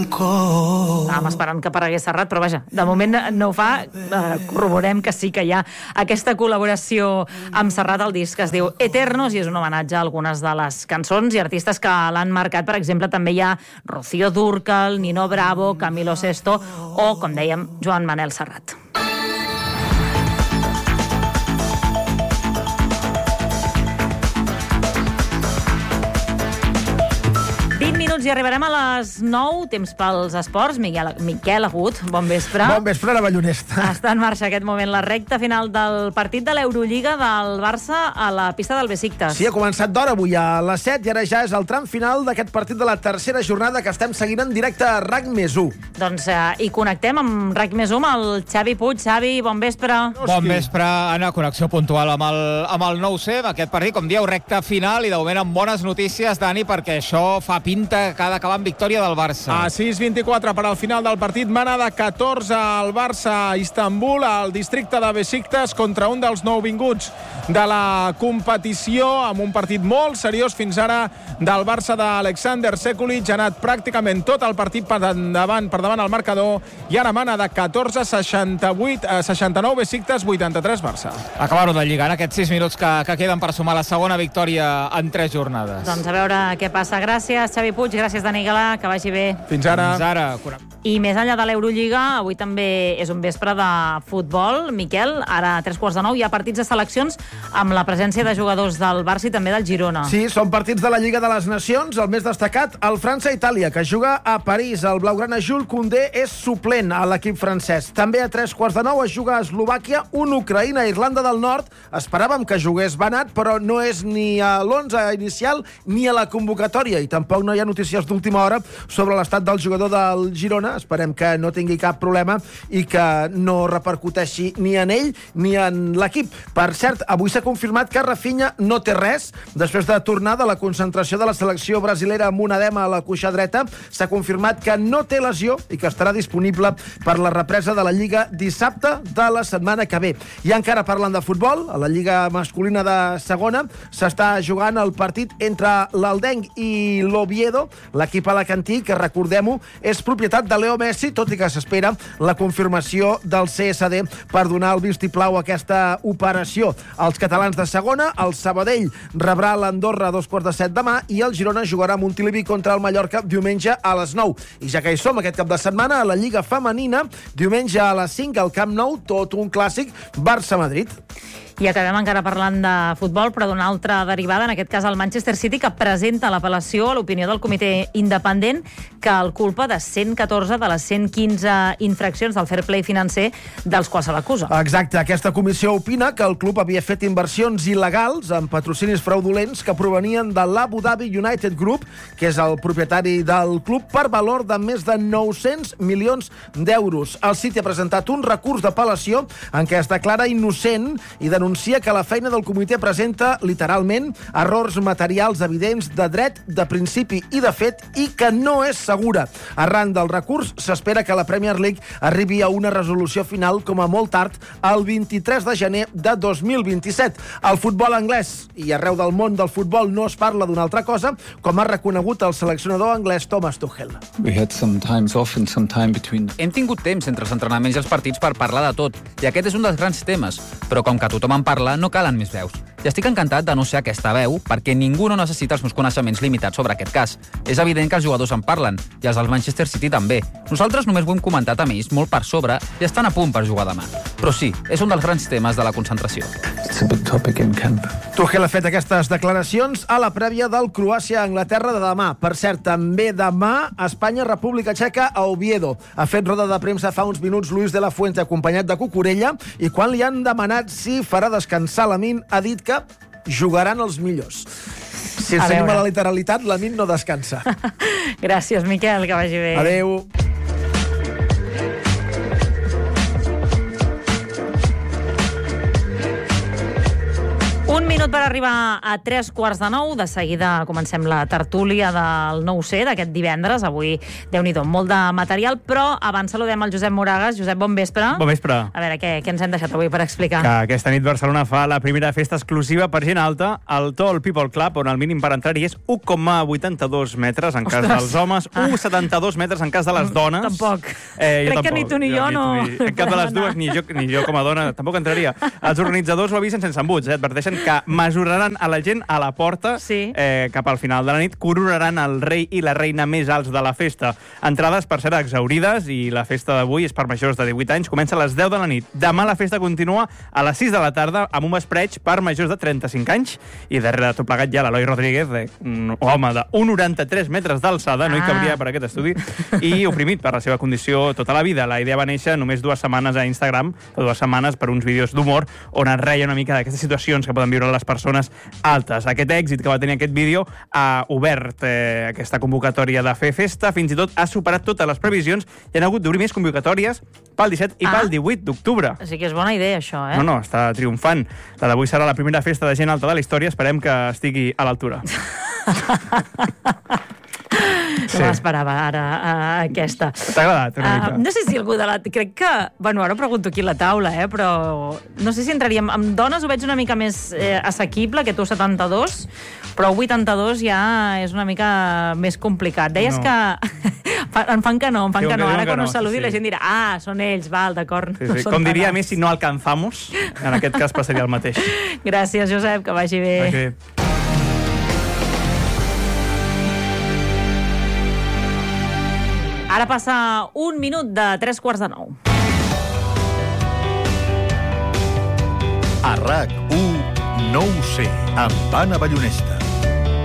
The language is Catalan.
Estàvem esperant que aparegués Serrat, però vaja, de moment no ho fa. Corroborem que sí que hi ha aquesta col·laboració amb Serrat al disc que es diu Eternos i és un homenatge a algunes de les cançons i artistes que l'han marcat. Per exemple, també hi ha Rocío Dúrcal, Nino Bravo, Camilo Sesto o, com dèiem, Joan Manel Serrat. I arribarem a les 9, temps pels esports. Miquel Agut, bon vespre. Bon vespre, la Ballonesta. Està en marxa aquest moment la recta final del partit de l'Eurolliga del Barça a la pista del Besiktas. Sí, ha començat d'hora avui a les 7 i ara ja és el tram final d'aquest partit de la tercera jornada que estem seguint en directe a RAC més 1. Doncs hi connectem amb RAC més 1 amb el Xavi Puig. Xavi, bon vespre. Bon vespre, Anna, connexió puntual amb el 9C, amb aquest partit, com dieu, recta final i de moment amb bones notícies, Dani, perquè això fa pinta que ha d'acabar amb victòria del Barça. A 6:24 per al final del partit, manada 14 al Barça a Istanbul, al districte de Besiktas, contra un dels nouvinguts de la competició, amb un partit molt seriós fins ara del Barça d'Alexander Sekulic. Ha anat pràcticament tot el partit per davant el marcador i ara mana de 14-69 Besiktas, 83 Barça. Acabar-ho de lligar en aquests 6 minuts que queden per sumar la segona victòria en 3 jornades. Doncs a veure què passa. Gràcies, Xavi Puig, gràcies, Dani Galà, que vagi bé. Fins ara. Fins ara. I més enllà de l'Eurolliga, avui també és un vespre de futbol. Miquel, ara a 3:45 hi ha partits de seleccions amb la presència de jugadors del Barça i també del Girona. Sí, són partits de la Lliga de les Nacions. El més destacat, el França-Itàlia, que juga a París. El blaugrana Jules Koundé és suplent a l'equip francès. També a 3:15 es juga a Eslovàquia, Ucraïna-Irlanda del Nord. Esperàvem que jugués Banat, però no és ni a l'11 inicial ni a la convocatòria, i tampoc no hi ha notícies d'última hora sobre l'estat del jugador del Girona. Esperem que no tingui cap problema i que no repercuteixi ni en ell ni en l'equip. Per cert, avui s'ha confirmat que Rafinha no té res. Després de tornar de la concentració de la selecció brasilera amb un edema a la cuixa dreta, s'ha confirmat que no té lesió i que estarà disponible per la represa de la Lliga dissabte de la setmana que ve. I encara parlant de futbol, a la Lliga masculina de segona s'està jugant el partit entre l'Aldenc i l'Oviedo, l'equip alacantí, que recordem-ho, és propietat de Leo Messi, tot i que s'espera la confirmació del CSD per donar el vistiplau a aquesta operació. Els catalans de segona, el Sabadell rebrà l'Andorra a 2:15 demà i el Girona jugarà a Montilivi contra el Mallorca diumenge a les 9. I ja que hi som aquest cap de setmana, a la Lliga femenina, diumenge a les 5 al Camp Nou, tot un clàssic, Barça-Madrid. I acabem encara parlant de futbol, però d'una altra derivada, en aquest cas el Manchester City, que presenta l'apel·lació a l'opinió del comitè independent que el culpa de 114 de les 115 infraccions del fair play financer dels quals se l'acusa. Exacte, aquesta comissió opina que el club havia fet inversions il·legals amb patrocinis fraudulents que provenien de l'Abu Dhabi United Group, que és el propietari del club, per valor de més de 900 milions d'euros. El City ha presentat un recurs d'apel·lació en què es declara innocent i denuncia que la feina del comitè presenta, literalment, errors materials evidents de dret, de principi i de fet, i que no és segura. Arran del recurs, s'espera que la Premier League arribi a una resolució final com a molt tard el 23 de gener de 2027. El futbol anglès i arreu del món del futbol no es parla d'una altra cosa, com ha reconegut el seleccionador anglès Thomas Tuchel. Hem tingut temps entre els entrenaments i els partits per parlar de tot, i aquest és un dels grans temes, però com que tothom en parla, no calen més veus. I estic encantat de no ser aquesta veu, perquè ningú no necessita els meus coneixements limitats sobre aquest cas. És evident que els jugadors en parlen, i els del Manchester City també. Nosaltres només ho hem comentat amb ells molt per sobre i estan a punt per jugar demà. Però sí, és un dels grans temes de la concentració. Tuchel ha fet aquestes declaracions a la prèvia del Croàcia-Anglaterra de demà. Per cert, també demà, Espanya-República Txeca a Oviedo. Ha fet roda de premsa fa uns minuts Luis de la Fuente, acompanyat de Cucurella, i quan li han demanat si farà descansar Lamine, ha dit que jugaran els millors. Si ens anem a la literalitat, Lamine no descansa. Gràcies, Miquel, que vagi bé. Adéu. Un minut Tot per arribar a 8:45. De seguida comencem la tertúlia del 9C d'aquest divendres. Avui, Déu-n'hi-do, molt de material, però abans saludem el Josep Moragas. Josep, bon vespre. Bon vespre. A veure, què ens hem deixat avui per explicar? Que aquesta nit Barcelona fa la primera festa exclusiva per gent alta al Tall People Club, on el mínim per entrar-hi és 1,82 metres en cas dels homes, 1,72 metres en cas de les dones. Tampoc. Crec que ni tu ni jo no... En cap de les dues, ni jo com a dona, tampoc entraria. Els organitzadors ho avisen sense embuts, adverteixen que mesuraran a la gent a la porta cap al final de la nit, coronaran el rei i la reina més alts de la festa. Entrades, per ser exaurides, i la festa d'avui és per majors de 18 anys, comença a les 10 de la nit. Demà la festa continua a les 6 de la tarda amb un vespreig per majors de 35 anys, i darrere de tot plegat ja l'Eloi Rodríguez, un home de 1,93 metres d'alçada, no hi cabria per aquest estudi, i oprimit per la seva condició tota la vida. La idea va néixer només 2 setmanes a Instagram, o 2 setmanes per uns vídeos d'humor, on es reia una mica d'aquestes situacions que poden viure les persones altes. Aquest èxit que va tenir aquest vídeo ha obert aquesta convocatòria de fer festa, fins i tot ha superat totes les previsions i han hagut d'obrir més convocatòries pel 17 i pel 18 d'octubre. O sigui que és bona idea, això, eh? No, està triomfant. La d'avui serà la primera festa de gent alta de la història. Esperem que estigui a l'altura. No m'esperava ara aquesta. T'ha agradat una mica? No sé si algú de la... Crec que... Bueno, ara ho pregunto aquí a la taula, però no sé si entraríem... Amb dones ho veig una mica més assequible, que tu 72, però 82 ja és una mica més complicat. Deies que... Em fan que no. Ara quan us saludi la gent dirà són ells, val, d'acord. Com diria Messi, no alcanzamos. En aquest cas passaria el mateix. Gràcies, Josep, que vagi bé. Ara passa un minut de 8:45. A RAC1, 9C, amb Anna Ballonesta.